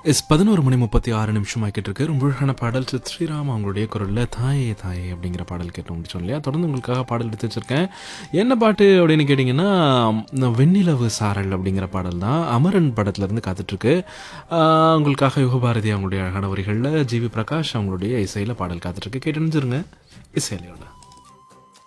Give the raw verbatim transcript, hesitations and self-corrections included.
S பதினொரு மணி முப்பத்தி ஆறு நிமிஷம் ஆக்கிட்டு இருக்கு. ரொம்ப அழகான பாடல் சித் ஸ்ரீராம் அவங்களுடைய குரலில் தாயே தாயே அப்படிங்கிற பாடல் கேட்டு முடிச்சோம் இல்லையா. தொடர்ந்து உங்களுக்காக பாடல் எடுத்து வச்சிருக்கேன். என்ன பாட்டு அப்படின்னு கேட்டிங்கன்னா, ம், வெண்ணிலவு சாரல் அப்படிங்கிற பாடல் தான் அமரன் படத்துலேருந்து காத்துட்ருக்கு. உங்களுக்காக யுகபாரதி அவங்களுடைய அழகான வரிகளில் ஜிவி பிரகாஷ் அவங்களுடைய இசையில் பாடல் காத்துட்ருக்கு. கேட்டு நினைச்சிருங்க இசையிலையோட